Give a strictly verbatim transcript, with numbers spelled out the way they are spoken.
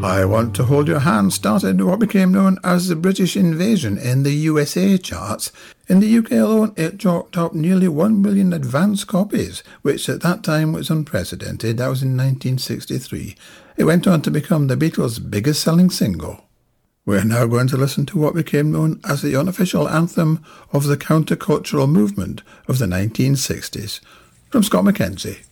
I Want to Hold Your Hand started what became known as the British Invasion in the U S A charts. In the U K alone, it chalked up nearly one million advance copies, which at that time was unprecedented. That was in nineteen sixty-three. It went on to become the Beatles' biggest-selling single. We're now going to listen to what became known as the unofficial anthem of the countercultural movement of the nineteen sixties, from Scott McKenzie.